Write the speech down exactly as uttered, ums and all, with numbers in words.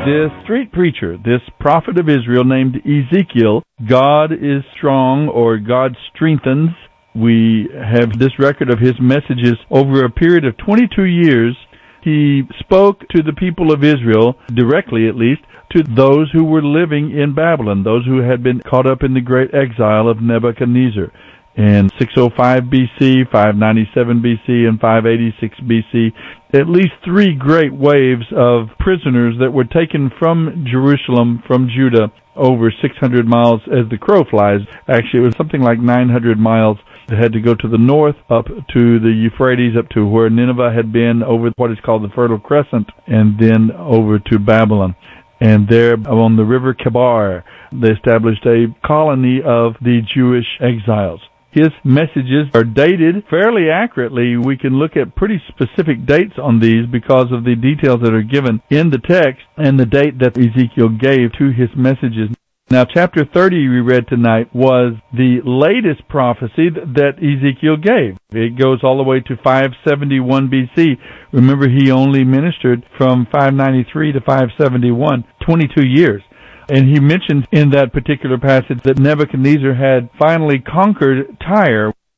this street preacher, this prophet of Israel named Ezekiel. God is strong, or God strengthens. We have this record of his messages over a period of twenty-two years. He spoke to the people of Israel, directly at least, to those who were living in Babylon, those who had been caught up in the great exile of Nebuchadnezzar in six oh five B C, five ninety-seven B C, and five eighty-six B C. At least three great waves of prisoners that were taken from Jerusalem, from Judah, over six hundred miles as the crow flies. Actually, it was something like nine hundred miles. They had to go to the north, up to the Euphrates, up to where Nineveh had been, over what is called the Fertile Crescent, and then over to Babylon. And there on the river Kebar, they established a colony of the Jewish exiles. His messages are dated fairly accurately. We can look at pretty specific dates on these because of the details that are given in the text and the date that Ezekiel gave to his messages. Now, chapter thirty we read tonight was the latest prophecy that Ezekiel gave. It goes all the way to five seventy-one B C. Remember, he only ministered from five ninety-three to five seventy-one, twenty-two years. And he mentions in that particular passage that Nebuchadnezzar had finally conquered Tyre.